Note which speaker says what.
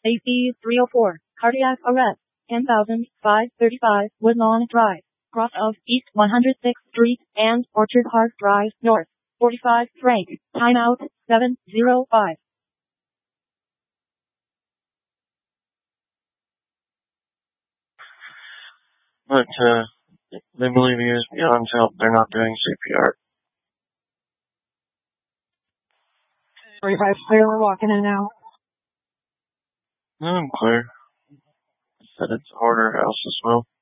Speaker 1: AC 304, cardiac arrest, 10,535 Woodlawn Drive, cross of East 106th Street and Orchard Park Drive North, 45 Frank, timeout, 7:05.
Speaker 2: But, they believe he is beyond help. They're not doing CPR.
Speaker 3: 45 clear, we're walking in now.
Speaker 2: No, I'm clear. I said it's a hoarder house as well.